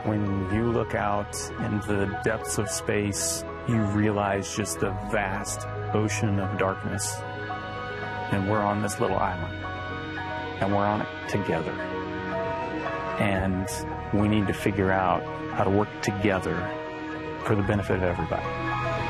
When you look out into the depths of space, you realize just the vast ocean of darkness. And we're on this little island. And we're on it together. And we need to figure out how to work together for the benefit of everybody.